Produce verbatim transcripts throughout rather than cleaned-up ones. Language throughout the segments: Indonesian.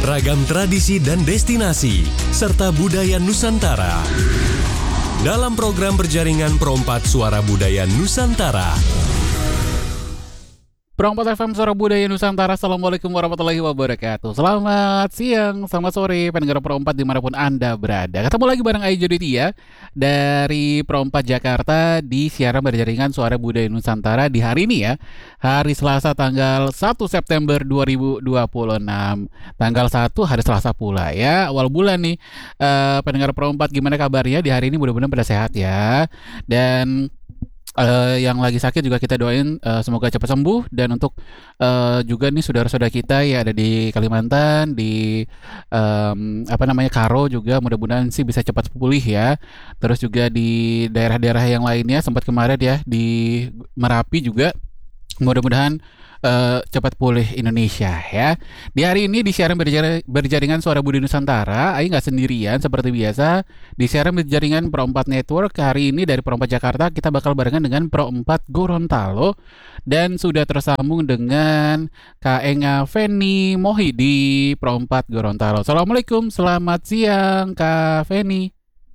ragam tradisi dan destinasi, serta budaya Nusantara. Dalam program berjaringan Perompat Suara Budaya Nusantara. Perompat F M Suara Budaya Nusantara. Assalamualaikum warahmatullahi wabarakatuh. Selamat siang, selamat sore pendengar Perompat dimanapun Anda berada. Ketemu lagi bareng Ayu Joditia dari Perompat Jakarta di siaran berjaringan Suara Budaya Nusantara di hari ini ya, hari Selasa tanggal satu September dua ribu dua puluh enam. Tanggal satu hari Selasa pula ya, awal bulan nih. uh, Pendengar Perompat, gimana kabarnya di hari ini? Mudah-mudahan pada sehat ya. Dan Uh, yang lagi sakit juga kita doain uh, semoga cepat sembuh. Dan untuk uh, juga nih saudara-saudara kita ya ada di Kalimantan, di um, apa namanya Karo juga, mudah-mudahan sih bisa cepat pulih ya. Terus juga di daerah-daerah yang lainnya sempat kemarin ya di Merapi juga, mudah-mudahan Uh, cepat pulih Indonesia ya. Di hari ini di siaran berjar- berjaringan Suara Budaya Nusantara, Ayu nggak sendirian seperti biasa. Di siaran berjaringan Perompat Network hari ini dari Perompat Jakarta kita bakal barengan dengan Perompat Gorontalo dan sudah tersambung dengan Kak Enga Feni Mohi di Perompat Gorontalo. Assalamualaikum, selamat siang Kak Feni.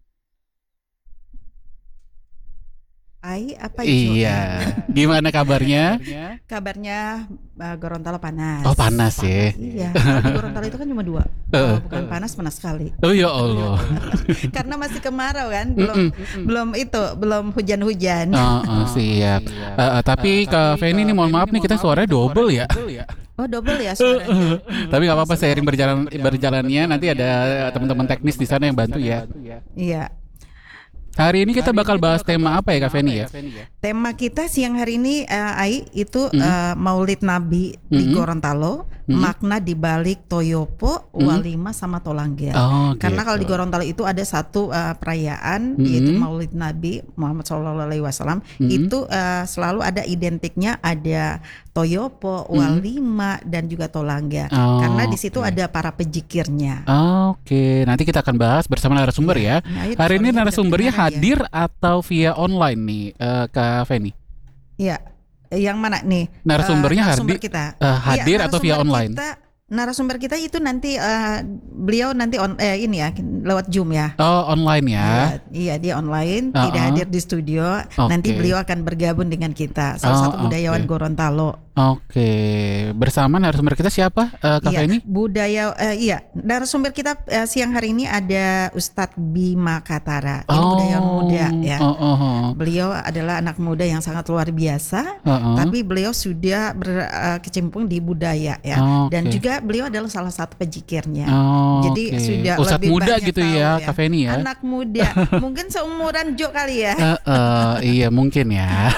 Ai, apa itu? Iya. Gimana kabarnya? Kabarnya uh, Gorontalo panas. Oh panas, panas ya. Iya. Di Gorontalo itu kan cuma dua. Oh, bukan panas, panas sekali. Oh ya Allah. Karena masih kemarau kan, belum Mm-mm. belum itu, belum hujan-hujan. Oh, oh siap. Uh, uh, tapi uh, Kak Feni ini mohon maaf nih kita suaranya double ya. Oh double ya suaranya. Tapi nggak apa-apa, seiring berjalan berjalannya nanti ada teman-teman teknis di sana yang bantu ya. Iya. Hari ini kita bakal bahas tema apa ya Kak Feni ya? Tema kita siang hari ini uh, Ai itu mm-hmm. uh, Maulid Nabi mm-hmm. di Gorontalo, mm-hmm. makna di balik Toyopo, mm-hmm. Walima sama Tolangga. Oh, Karena gitu. kalau di Gorontalo itu ada satu uh, perayaan mm-hmm. yaitu Maulid Nabi Muhammad shallallahu alaihi wasallam. Mm-hmm. Itu uh, selalu ada identiknya, ada Toyopo, Walima mm-hmm. dan juga Tolangga. Oh, karena di situ okay. ada para pejikirnya. Oh, Oke, okay. Nanti kita akan bahas bersama narasumber ya. ya. Nah, hari ini narasumbernya hadir ya. Atau via online nih, uh, Kak Feni? Iya, yang mana nih? Narasumbernya uh, narasumber hadir, kita. Uh, hadir ya, atau via online? Kita, narasumber kita itu nanti uh, beliau nanti on eh, ini ya lewat Zoom ya. Oh online ya? Iya, iya dia online, uh-uh. tidak hadir di studio. Okay. Nanti beliau akan bergabung dengan kita, salah oh, satu budayawan okay. Gorontalo. Oke, bersama narasumber kita siapa, uh, Kak iya, Feni? Budaya, uh, iya, narasumber kita uh, siang hari ini ada Ustadz Bima Katara, ini oh, budayawan muda ya. Oh, oh, oh. Beliau adalah anak muda yang sangat luar biasa, uh-uh. tapi beliau sudah berkecimpung uh, di budaya ya, oh, dan okay. juga beliau adalah salah satu pejikirnya. Oh, Jadi okay. sudah Ustadz lebih muda banyak gitu tahu, ya, ya, Kak Feni ya. Anak muda, mungkin seumuran Jo kali ya. Uh, uh, iya mungkin ya.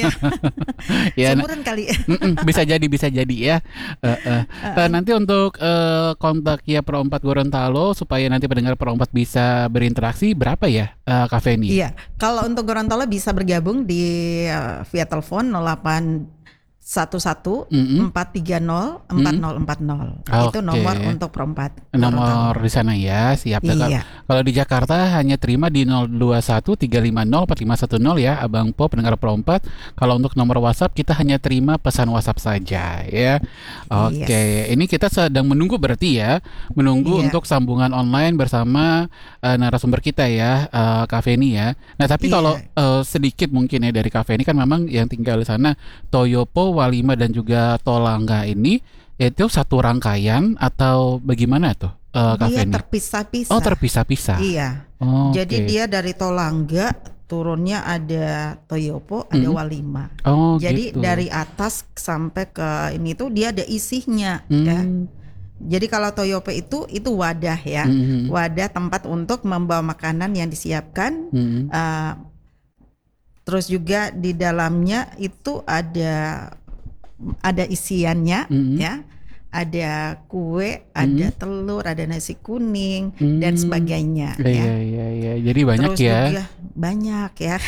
ya seumuran kali. bisa jadi bisa jadi ya. Uh, uh. Uh, nanti untuk uh, kontak ya Perompat Gorontalo supaya nanti pendengar Perompat bisa berinteraksi berapa ya, uh, Kak Feni? Iya, kalau untuk Gorontalo bisa bergabung di uh, via telepon nol delapan satu satu empat tiga nol empat nol empat nol. Okay. Itu nomor untuk Perompat. Nomor di sana ya, siap. Iya. Kalau di Jakarta hanya terima di nol dua satu tiga lima nol empat lima satu nol ya, Abang Po pendengar Perompat. Kalau untuk nomor WhatsApp kita hanya terima pesan WhatsApp saja ya. Oke, okay. Yes. Ini kita sedang menunggu berarti ya, menunggu iya. untuk sambungan online bersama uh, narasumber kita ya, uh, Kak Feni ya. Nah, tapi iya. kalau uh, sedikit mungkin ya dari Kak Feni kan memang yang tinggal di sana Toyopo, Walima dan juga Tolangga ini itu satu rangkaian atau bagaimana tuh? Uh, dia terpisah-pisah. Oh terpisah-pisah. Iya. Oh, Jadi okay. dia dari Tolangga turunnya ada Toyopo, ada mm-hmm. Walima. Oh, Jadi gitu. dari atas sampai ke ini tuh dia ada isinya mm. ya. Jadi kalau Toyopo itu itu wadah ya, mm-hmm. wadah tempat untuk membawa makanan yang disiapkan. Mm-hmm. Uh, terus juga di dalamnya itu ada ada isiannya mm-hmm. ya, ada kue, ada mm-hmm. telur, ada nasi kuning mm-hmm. dan sebagainya. Iya, ya. iya, iya. Jadi banyak Terus ya. Juga banyak ya.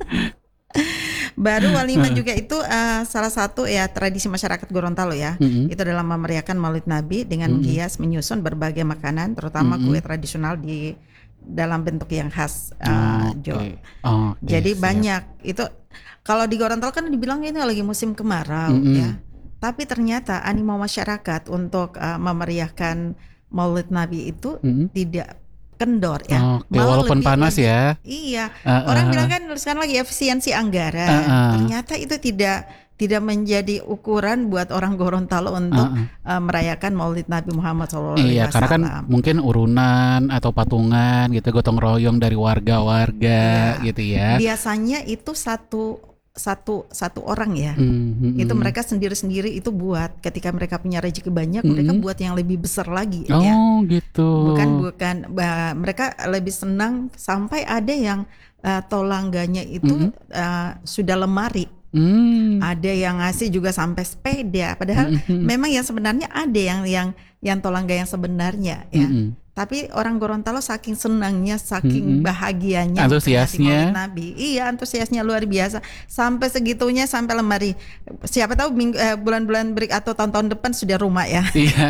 Baru Walima juga itu uh, salah satu ya tradisi masyarakat Gorontalo ya. Mm-hmm. Itu dalam memeriahkan Maulid Nabi dengan mm-hmm. menghias menyusun berbagai makanan, terutama mm-hmm. kue tradisional di dalam bentuk yang khas uh, okay. Jo. Okay, Jadi siap. banyak itu. Kalau di Gorontalo kan dibilang ini lagi musim kemarau mm-hmm. ya. Tapi ternyata animo masyarakat untuk uh, memeriahkan Maulid Nabi itu Mm-mm. tidak kendor ya. Oke, walaupun lebih- panas lebih- ya. Iya. Uh, Orang uh, bilang kan sekarang lagi efisiensi anggaran. Uh, uh. Ternyata itu tidak tidak menjadi ukuran buat orang Gorontalo untuk Uh, uh. uh, merayakan Maulid Nabi Muhammad shallallahu alaihi Iya, karena kan wasallam. mungkin urunan atau patungan gitu, gotong royong dari warga-warga Iya. gitu ya. Biasanya itu satu satu satu orang ya. Mm, mm, Itu mm. mereka sendiri-sendiri itu buat ketika mereka punya rezeki banyak, Mm-mm. mereka buat yang lebih besar lagi ya. Oh gitu. Bukan bukan bah, mereka lebih senang sampai ada yang uh, tolangganya itu Mm-mm. uh, sudah lemari. Hmm. Ada yang ngasih juga sampai sepeda. Padahal Mm-mm. memang yang sebenarnya ada yang yang yang tolangga yang sebenarnya ya. Mm-mm. Tapi orang Gorontalo saking senangnya, saking Mm-mm. bahagianya Antusiasnya. memperingati Maulid Nabi. Iya, antusiasnya luar biasa. Sampai segitunya sampai lemari. Siapa tahu minggu, eh, bulan-bulan break atau tahun-tahun depan sudah rumah ya. Iya.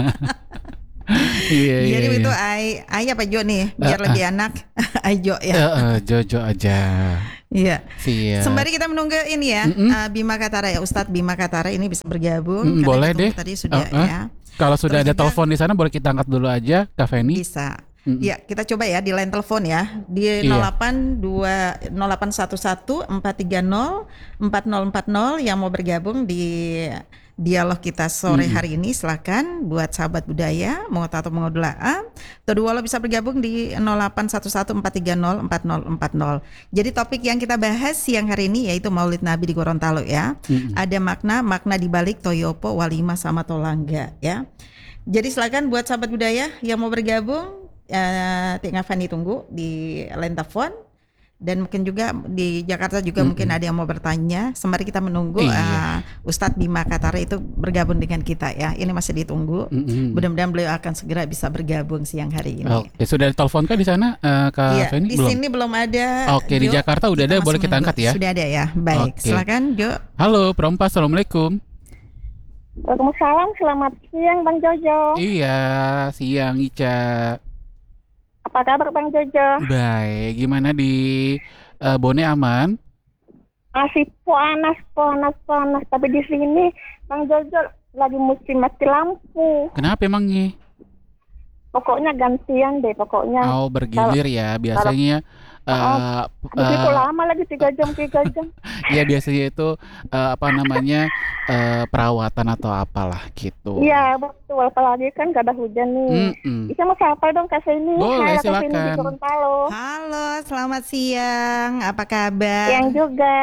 Iya, iya, Jadi iya. itu ai ai apa Jo nih biar Uh, uh. lebih enak. Ai Jo Eh, ya. eh, Jojo aja. Iya. Siap. Sembari kita menunggu ini ya, Mm-mm. uh, Bima Katara ya, Ustadz Bima Katara ini bisa bergabung. Mm, karena boleh ditunggu deh. Tadi sudah Uh, uh. ya, Kalau sudah Terus ada juga- telepon di sana boleh kita angkat dulu aja, Kak Feni. bisa. Mm-mm. Ya, kita coba ya di line telepon ya di Iya. nol delapan dua nol delapan satu satu empat tiga nol empat nol empat nol yang mau bergabung di dialog kita sore Mm-mm. hari ini, silakan buat sahabat budaya mau atau mau doa. Kedua lo bisa bergabung di nol delapan satu satu empat tiga nol empat nol empat nol. Jadi topik yang kita bahas siang hari ini yaitu Maulid Nabi di Gorontalo ya. Mm-mm. Ada makna makna di balik toyopo, walimah sama tolangga ya. Jadi silakan buat sahabat budaya yang mau bergabung, eh, Tinggal Fani tunggu di line telepon. Dan mungkin juga di Jakarta juga Mm-mm. mungkin ada yang mau bertanya. Sembari kita menunggu Iya. eh, Ustadz Bima Katara itu bergabung dengan kita ya. Ini masih ditunggu. Mm-mm. Mudah-mudahan beliau akan segera bisa bergabung siang hari ini. Oke, sudah ditelepon kan di sana, eh, Kak Iya, Feni? di Belum. sini belum ada. Oke, di Jo. Jakarta udah ada, masih boleh kita menunggu. angkat ya? Sudah ada ya. Baik, Oke. silakan Jo. Halo, Perompas, assalamualaikum. Waalaikumsalam, selamat siang Bang Jojo. Iya, siang Ica. Apa kabar Bang Jojo? Baik, gimana di eh, Bone aman? Masih panas, panas, panas. Tapi di sini Bang Jojo lagi musim mati lampu. Kenapa emangnya? Pokoknya gantian deh, pokoknya. Oh, bergilir ya, biasanya. eh Habis itu eh, lama lagi tiga jam, tiga jam. Iya, biasanya itu eh, apa namanya eh, perawatan atau apalah gitu. Iya betul, apalagi kan gak ada hujan nih. Mm-mm. Bisa mau sapa dong Kak Seni? Boleh, Hai, Kak Seni di silakan. Gorontalo. Halo, selamat siang. Apa kabar? Yang juga.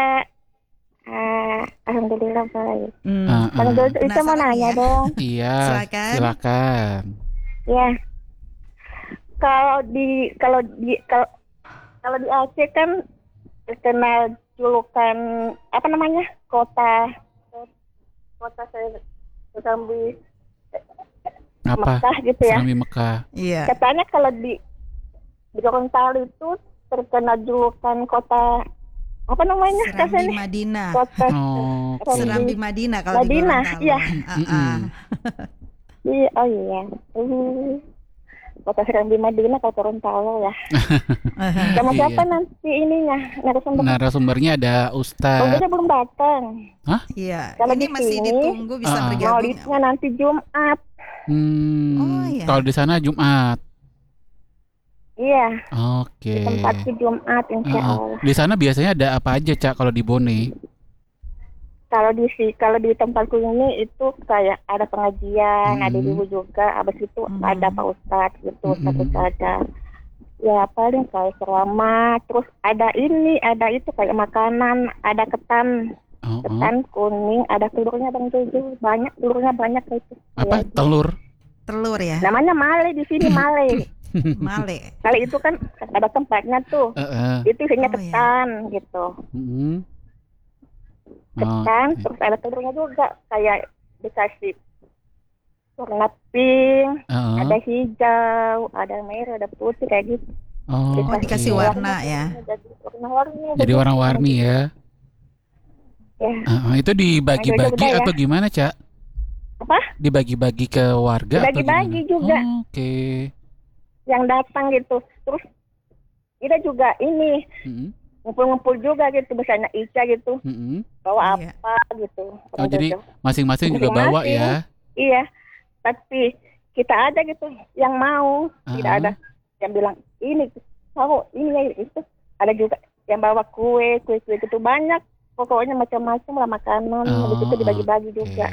Ah, Alhamdulillah baik. Hmm. Ah, ah. Bang Jojo, Ica mau Penasaran nanya ya? dong. Iya, Silakan. silakan. Ya, kalau di kalau di kalau kalau di Aceh kan terkenal julukan apa namanya kota kota Serambi Apa? Mekah gitu ya. Serambi Mekah. Iya. Katanya kalau di di Gorontalo itu terkenal julukan kota apa namanya Kak Serambi Seni? Madinah. Kota Oh, oke. Serambi Madinah kalau di Madinah, Gorontalo. iya. Ah, ah. Mm-mm. Iya, oh iya. Hmm. Kota Serambi Madinah kalau Gorontalo ya. Sama Iya. siapa nanti ininya? Narasumber. Narasumbernya ada Oh, Ustadz. dia belum datang. Iya. Kalau Ini di masih sini, ditunggu bisa Ah. bergabung. Maulidnya nanti Jumat. Hmm, Oh, iya. kalau di sana Jumat. Iya, Oke. tempatnya Jumat insya Ah, ah. Allah. Di sana biasanya ada apa aja, Cak, kalau di Bone? Kalau di si, kalau di tempatku ini itu kayak ada pengajian, Hmm. ada ibu juga, habis itu Hmm. ada Pak Ustadz gitu, Hmm. satu ada. Ya paling kayak ceramah, terus ada ini, ada itu kayak makanan, ada ketan, Oh, oh. ketan kuning, ada telurnya Bang Jojo, banyak telurnya banyak itu. Apa? Ya, Telur? Telur ya. namanya male di sini male. Male. Kali itu kan ada tempatnya tuh, Eh, eh. itu isinya Oh, iya. ketan gitu. Mm-mm. Ketan, Oke. terus ada telurnya juga kayak dikasih warna pink, Heeh. ada hijau, ada merah, ada putih kayak gitu. Oh, Oh, dikasih oke. warna ya. Jadi warna-warni. Jadi warna-warni ya. Ya. Heeh, itu dibagi-bagi Udah ya. atau gimana, Cak? Apa? Dibagi-bagi ke warga atau Dibagi-bagi gimana? juga. Oh, oke. Yang datang gitu. Terus kita juga ini Mm-mm. ngumpul-ngumpul juga gitu, misalnya Ica gitu, Mm-mm. bawa Iya. apa gitu. Oh, jadi Gitu. masing-masing juga bawa Masing-masing. ya. Iya, tapi kita aja gitu yang mau, Ah. tidak ada yang bilang ini tahu ini ya itu. Ada juga yang bawa kue, kue-kue gitu banyak. Pokoknya macam-macam lah makanan, habis itu dibagi-bagi oke. juga.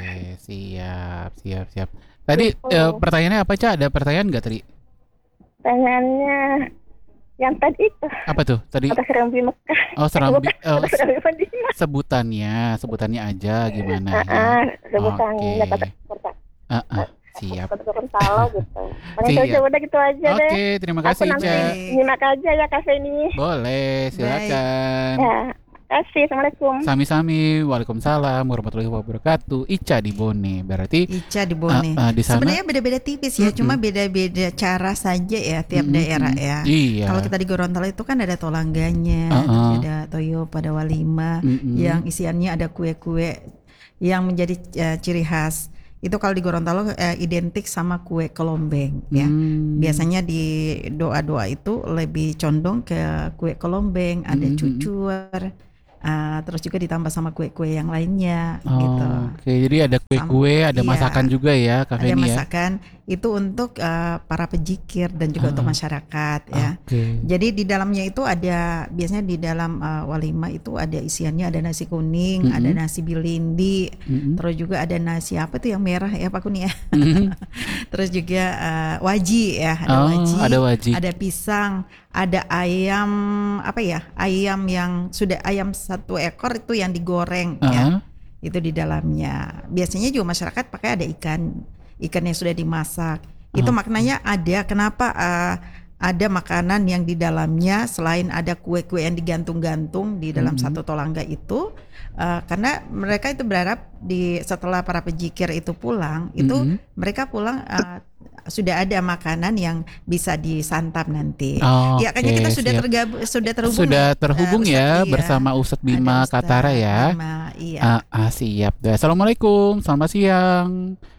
Siap, siap, siap. Tadi Gitu. eh, pertanyaannya apa, Ca? Ada pertanyaan nggak tadi? Pertanyaannya yang tadi itu Apa tuh? Tadi kota Serambi Mekah. oh Serambi, Bukan, oh, kota Serambi Madinah. sebutannya, sebutannya aja gimana Ah, ya? ah, sebutannya Oke. kota kota Ah, ah, siap. kota Gorontalo gitu. Paling Siap. saja udah gitu aja deh. Oke, terima Aku kasih, nanti Ca. nyimak aja ya kafe ini. Boleh, silakan. Ya, kasih. Assalamualaikum. Sami-sami, waalaikumsalam warahmatullahi wabarakatuh. Ica di Bone, berarti Ica di Bone. Ah, ah, di sana- Sebenarnya beda-beda tipis ya, Mm-mm. cuma beda-beda cara saja ya tiap Mm-mm. daerah ya. Iya. Kalau kita di Gorontalo itu kan ada tolangganya, Ah, terus ah. ada toyo pada walima, Mm-mm. yang isiannya ada kue-kue yang menjadi eh, ciri khas. Itu kalau di Gorontalo eh, identik sama kue kelombeng ya. Hmm. Biasanya di doa-doa itu lebih condong ke kue kelombeng, ada Mm-mm. cucur, ah, terus juga ditambah sama kue-kue yang lainnya Oh, gitu. Oke, jadi ada kue-kue, ada Iya. masakan juga ya, Kak Ada Feni ya. masakan itu untuk eh, para pejikir dan juga Ah. untuk masyarakat ya. Oke. Jadi di dalamnya itu ada biasanya di dalam uh, walimah itu ada isiannya ada nasi kuning, Mm-mm. ada nasi bilindi, Mm-mm. terus juga ada nasi apa tuh yang merah ya Pak Kuni ya. Mm-mm. Terus juga uh, waji ya, ada Oh, waji, ada waji. ada pisang, ada ayam apa ya? Ayam yang sudah ayam satu ekor itu yang digoreng ya. Ah. Itu di dalamnya. Biasanya juga masyarakat pakai ada ikan, ikan yang sudah dimasak. Itu Oh. maknanya ada kenapa uh, ada makanan yang di dalamnya selain ada kue-kue yang digantung-gantung di dalam Mhm. satu tolangga itu uh, karena mereka itu berharap di setelah para pejikir itu pulang itu Mhm. mereka pulang uh, sudah ada makanan yang bisa disantap nanti. Oh, Ya kayaknya oke, kita sudah siap. tergabung sudah terhubung Sudah nih, terhubung uh, ya Ustadz, iya. bersama Ustadz Bima Ada Ustadz Katara ya. Bima, iya. Ah, ah, siap. Assalamualaikum, selamat siang,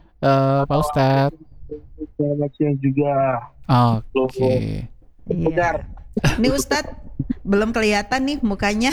eh, Pak Ustadz. Selamat siang juga. Oke. Iya. Ini Ustadz belum kelihatan nih mukanya.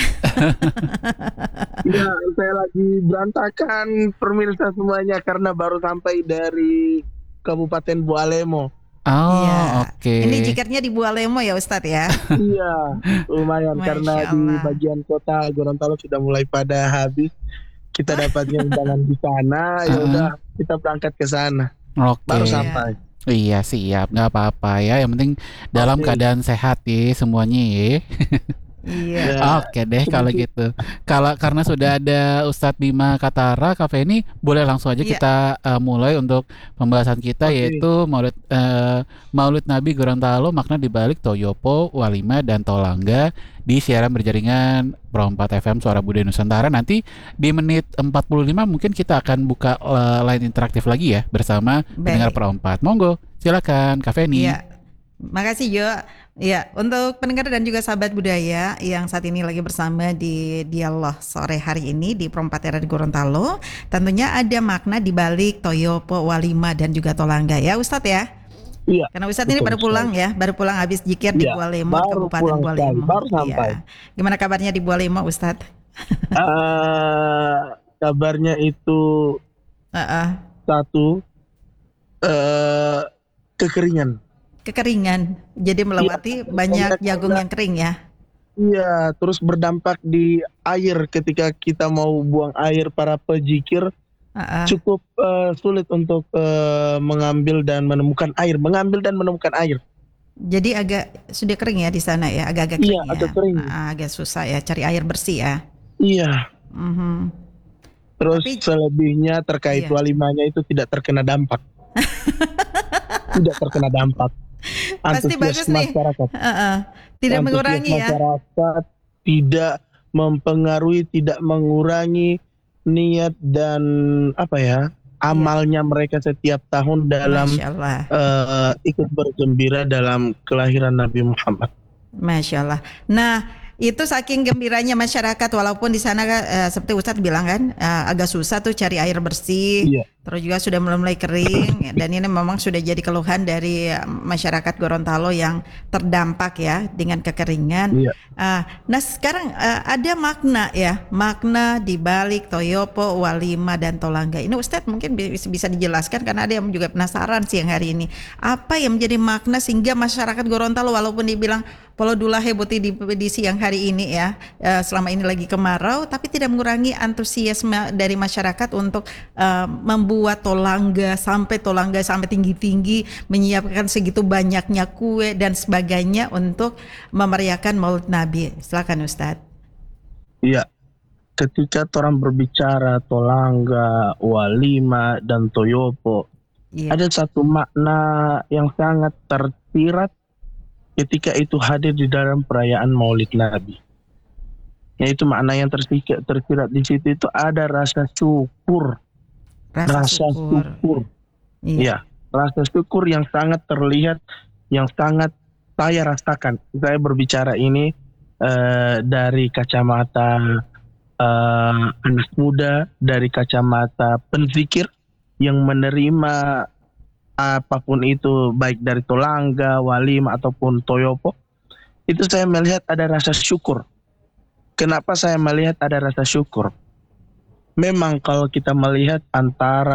Ya, saya lagi berantakan pemirsa semuanya karena baru sampai dari Kabupaten Bualemo. Oh, Iya. oke. Ini jikatnya di Bualemo ya Ustadz ya. Iya, lumayan Masya karena di Allah. bagian kota Gorontalo sudah mulai pada habis. Kita dapatnya undangan di sana, ya Uh-uh. udah kita berangkat ke sana. Oke. Baru Iya. sampai. Iya, siap, nggak apa-apa ya. Yang penting dalam Oke. keadaan sehat ya semuanya ya. Iya. Ya, Oke deh kalau gitu. Kalau karena sudah ada Ustadz Bima Katara, Kak Feni, boleh langsung aja Iya. kita uh, mulai untuk pembahasan kita Oke. yaitu Maulid uh, Maulid Nabi Gorontalo, makna dibalik Toyopo, Walima dan Tolangga di siaran berjaringan Pro empat F M Suara Budaya Nusantara. Nanti di menit empat puluh lima mungkin kita akan buka uh, line interaktif lagi ya bersama pendengar Pro empat. Monggo, silakan Kak Feni. Iya. Makasih Jo. Ya, untuk pendengar dan juga sahabat budaya yang saat ini lagi bersama di Dialog sore hari ini di Pro empat Era di Gorontalo, tentunya ada makna di balik Toyopo, Walima dan juga Tolangga ya Ustadz ya. Iya. Karena Ustadz ini betul baru pulang sekali. ya, baru pulang habis jikir di Iya, Bualemo, baru Kabupaten pulang sekali, Bualemo. baru sampai. Iya. Gimana kabarnya di Bualemo Ustadz? Eh, kabarnya itu Heeh. satu eh kekeringan. Kekeringan, jadi melewati banyak banyak jagung banget. yang kering ya. Iya, terus berdampak di air ketika kita mau buang air para pejikir Heeh. cukup eh, sulit untuk eh, mengambil dan menemukan air, mengambil dan menemukan air. Jadi agak sudah kering ya di sana ya, agak-agak Iya, kering ya. agak kering. Ah, agak susah ya cari air bersih ya. Iya, Mhm. terus Tapi- selebihnya terkait Iya. walimanya itu tidak terkena dampak. Tidak terkena dampak. Pasti bagus nih. Masyarakat. Heeh. Tidak Antusias mengurangi ya. masyarakat tidak mempengaruhi, tidak mengurangi niat dan apa ya amalnya mereka setiap tahun dalam Masya Allah, eh, ikut bergembira dalam kelahiran Nabi Muhammad. Masya Allah. Nah, Itu saking gembiranya masyarakat, walaupun di sana uh, seperti Ustadz bilang kan uh, agak susah tuh cari air bersih, Iya. terus juga sudah mulai kering, dan ini memang sudah jadi keluhan dari uh, masyarakat Gorontalo yang terdampak ya dengan kekeringan. Iya. Uh, nah sekarang uh, ada makna ya, makna di balik Toyopo, Walima dan Tolangga. Ini Ustadz mungkin bisa, bisa dijelaskan karena ada yang juga penasaran siang hari ini. Apa yang menjadi makna sehingga masyarakat Gorontalo walaupun dibilang Polo Dulahe Buti di, di siang hari ini ya, uh, selama ini lagi kemarau, tapi tidak mengurangi antusiasme dari masyarakat untuk uh, membuat tolangga sampai tolangga sampai tinggi-tinggi, menyiapkan segitu banyaknya kue dan sebagainya untuk memeriahkan Maulid Nabi. Silakan Ustadz. Iya. Ketika orang berbicara Tolangga, Walima, dan Toyopo, Iya. ada satu makna yang sangat tersirat ketika itu hadir di dalam perayaan Maulid Nabi. Yaitu makna yang tersirat, tersirat di situ itu ada rasa syukur. Rasa, Rasa syukur. syukur. Iya. Ya, rasa syukur yang sangat terlihat, yang sangat saya rasakan. Saya berbicara ini eh, dari kacamata eh, anak muda, dari kacamata penzikir yang menerima apapun itu, baik dari Tolangga, Walim ataupun Toyopo, itu saya melihat ada rasa syukur. Kenapa saya melihat ada rasa syukur? Memang kalau kita melihat antara